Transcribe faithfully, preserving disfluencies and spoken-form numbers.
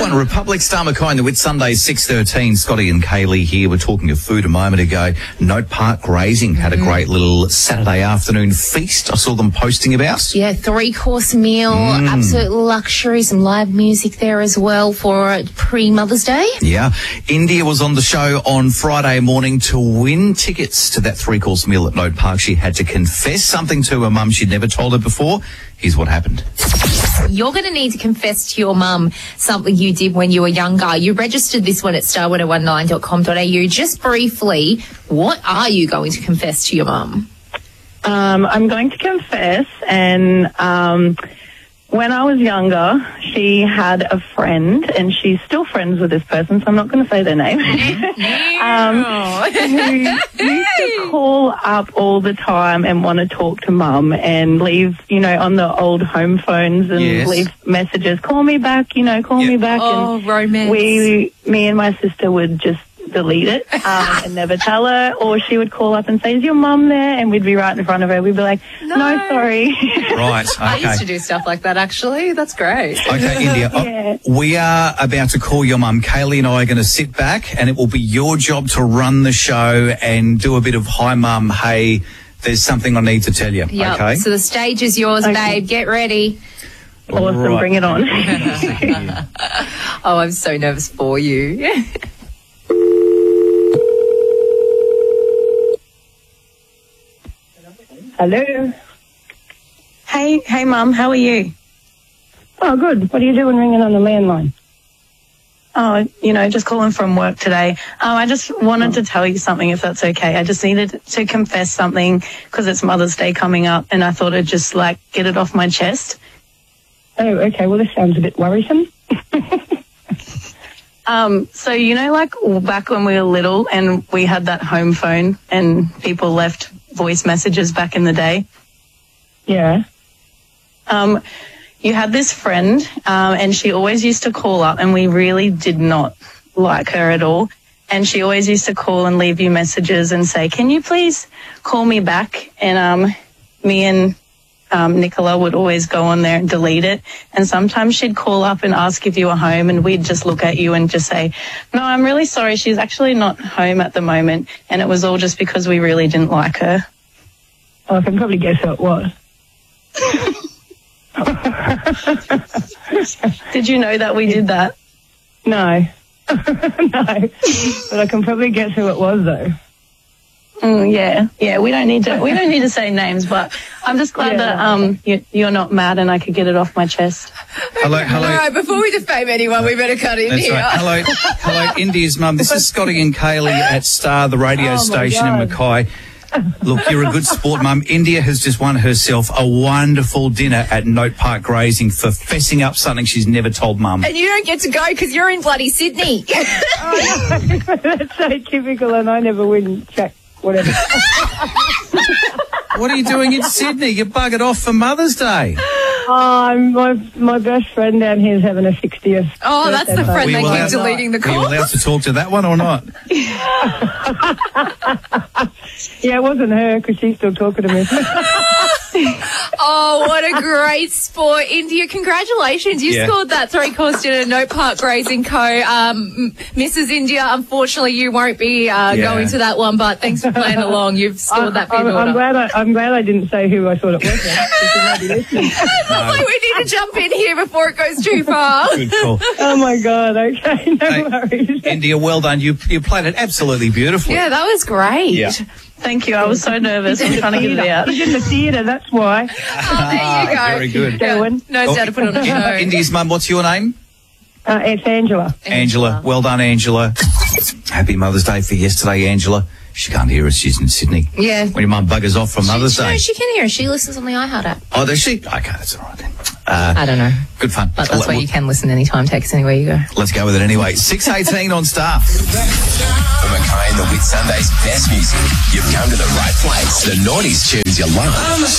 one, Republic Star McCoy in the Whitsunday, six thirteen. Scotty and Kaylee here. We're talking of food a moment ago. Note Park Grazing had a great little Saturday afternoon feast I saw them posting about. Yeah, three-course meal, Mm. absolute luxury, some live music there as well for pre-Mother's Day. Yeah. India was on the show on Friday morning to win tickets to that three-course meal at Note Park. She had to confess something to her mum she'd never told her before. Here's what happened. You're going to need to confess to your mum something you did when you were younger. You registered this one at star one oh one nine dot com dot a u. Just briefly, what are you going to confess to your mum? Um, I'm going to confess, and um, when I was younger, she had a friend, and she's still friends with this person, so I'm not going to say their name, um, who used to call up all the time and want to talk to Mum and leave, you know, on the old home phones and Yes. leave messages, call me back, you know, call Yeah. me back. Oh, and romance. we, me and my sister would just delete it um, and never tell her, or she would call up and say, is your mum there? And we'd be right in front of her. We'd be like, no, No. sorry. Right, I used to okay. do stuff like that, actually. That's great. Okay, India, uh, Yeah. we are about to call your mum. Kaylee and I are going to sit back, and it will be your job to run the show and do a bit of, hi, Mum, hey, there's something I need to tell you, Yep. okay? So the stage is yours, Okay. babe. Get ready. Awesome, Right. bring it on. Oh, I'm so nervous for you. Hello. Hey, hey, Mum, how are you? Oh, good. What are you doing ringing on the landline? Oh, you know, just calling from work today. Um, I just wanted to tell you something, if that's okay. I just needed to confess something because it's Mother's Day coming up, and I thought I'd just, like, get it off my chest. Oh, okay. Well, this sounds a bit worrisome. Um, so, you know, like, back when we were little and we had that home phone and people left voice messages back in the day, Yeah. um, you had this friend, um, and she always used to call up, and we really did not like her at all. And she always used to call and leave you messages and say, can you please call me back? And um, me and um, Nicola would always go on there and delete it. And sometimes she'd call up and ask if you were home, and we'd just look at you and just say, no, I'm really sorry, she's actually not home at the moment. And it was all just because we really didn't like her. Oh, I can probably guess who it was. Did you know that we did that? No. No. But I can probably guess who it was, though. Mm, yeah, yeah. We don't need to. We don't need to say names, but I'm just glad Yeah. that um you, you're not mad and I could get it off my chest. Hello, hello. All right, before we defame anyone, we better cut in That's here. right. Hello, hello, India's mum. This is Scotty and Kaylee at Star, the radio Oh, my station in God. Mackay. Look, you're a good sport, Mum. India has just won herself a wonderful dinner at Note Park Grazing for fessing up something she's never told Mum. And you don't get to go because you're in bloody Sydney. That's so typical, and I never win. Check, whatever. What are you doing in Sydney? You buggered off for Mother's Day. Oh, my, my best friend down here is having a sixtieth. Oh, that's the birthday friend Were that you keeps allowed- deleting the Are you call. allowed to talk to that one or not? Yeah, it wasn't her because she's still talking to me. Oh, what a great sport. India, congratulations. You Yeah. scored that three-course dinner at Note Park Grazing Co. Um, Missus India, unfortunately, you won't be uh, Yeah. going to that one, but thanks for playing along. You've scored that bid I'm, order. I'm glad I, I'm glad I didn't say who I thought it was. Then, because you might be listening. Like, we need to jump in here before it goes too far. Good call. Oh my God! Okay, no Hey, worries. India, well done. You you played it absolutely beautifully. Yeah, that was great. Yeah. Thank you. I was so nervous. I'm trying to get it out. He's in the theatre. That's why. Oh, there you go. Very good. Going. Knows how to put on a show. India's mum, what's your name? Uh, it's Angela. Angela. Well done, Angela. Happy Mother's Day for yesterday, Angela. She can't hear us. She's in Sydney. Yeah. When your mum buggers off for Mother's she, Day. No, she can hear. She listens on the iHeart app. Oh, does she? Okay, that's all right then. Uh, I don't know. good fun. But that's Let- why you can listen anytime, text anywhere you go. Let's go with it anyway. six eighteen on Star. For Mackay and the Whit Sunday's best music, you've come to the right place. The nineties tunes you love.